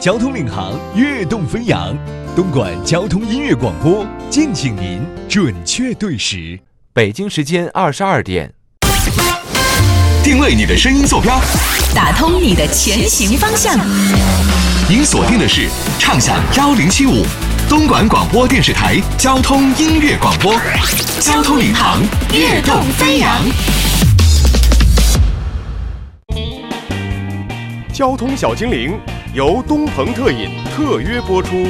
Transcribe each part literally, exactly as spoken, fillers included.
交通领航，跃动飞扬。东莞交通音乐广播，敬请您准确对时。 北京时间二十二点。 定位你的声音坐标， 打通你的前行方向。 您锁定的是畅享幺零七五东莞广播电视台交通音乐广播，交通领航，跃动飞扬。 交通小精灵由东鹏特饮特约播出。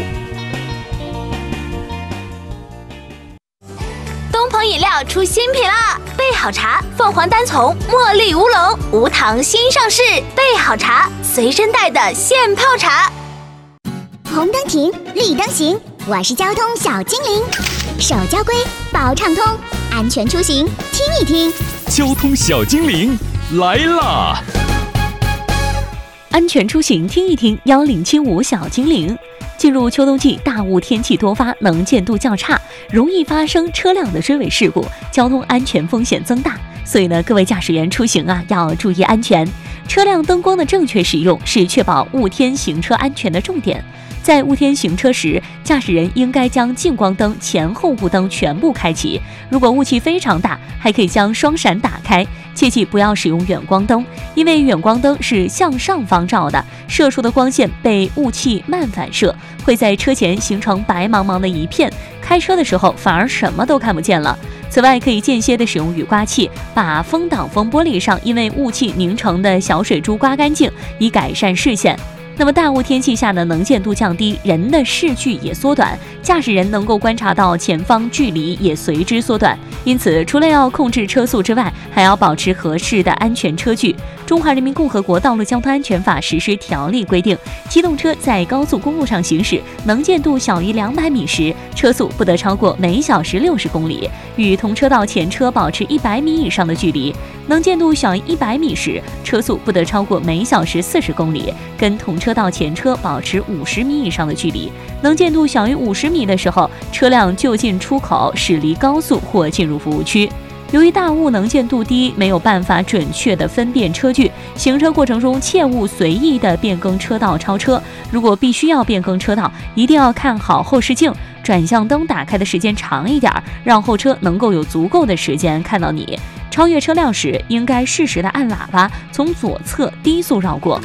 东鹏饮料出新品啦！备好茶，凤凰单丛茉莉乌龙无糖新上市，备好茶随身带的现泡茶。 红灯停，绿灯行，我是交通小精灵。手交规，保畅通，安全出行听一听。 交通小精灵来啦！ 安全出行听一听，幺零七五小精灵。进入秋冬季，大雾天气多发，能见度较差，容易发生车辆的追尾事故，交通安全风险增大。所以呢，各位驾驶员出行啊，要注意安全。车辆灯光的正确使用是确保雾天行车安全的重点。在雾天行车时，驾驶人应该将近光灯、前后雾灯全部开启。如果雾气非常大，还可以将双闪打开。切记不要使用远光灯，因为远光灯是向上方照的，射出的光线被雾气慢反射，会在车前形成白茫茫的一片，开车的时候反而什么都看不见了。此外，可以间歇的使用雨刮器，把风挡风玻璃上因为雾气凝成的小水珠刮干净，以改善视线。那么大雾天气下的能见度降低，人的视距也缩短，驾驶人能够观察到前方距离也随之缩短。因此，除了要控制车速之外，还要保持合适的安全车距。中华人民共和国道路交通安全法实施条例规定，机动车在高速公路上行驶，能见度小于两百米时，车速不得超过每小时六十公里，与同车道前车保持一百米以上的距离。能见度小于一百米时，车速不得超过每小时四十公里，跟同车道前车保持五十米以上的距离。能见度小于五十米的时候，车辆就近出口驶离高速或进入服务区。由于大雾能见度低，没有办法准确的分辨车距，行车过程中切勿随意的变更车道超车。如果必须要变更车道，一定要看好后视镜，转向灯打开的时间长一点，让后车能够有足够的时间看到你。超越车辆时，应该适时的按喇叭，从左侧低速绕过。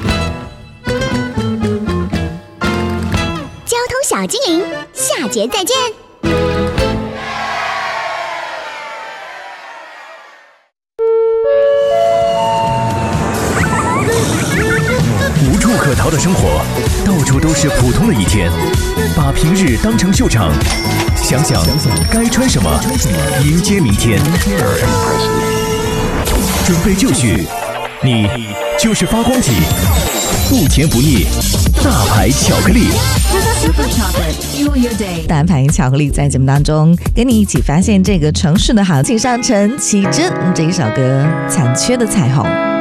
交通小精灵，下节再见。 无处可逃的生活，到处都是普通的一天。把平日当成秀场，想想该穿什么，迎接明天。准备就绪，你就是发光体，不甜不腻，大牌巧克力。 大牌巧克力在节目当中跟你一起发现这个城市的好。请上陈绮贞这一首歌《残缺的彩虹》。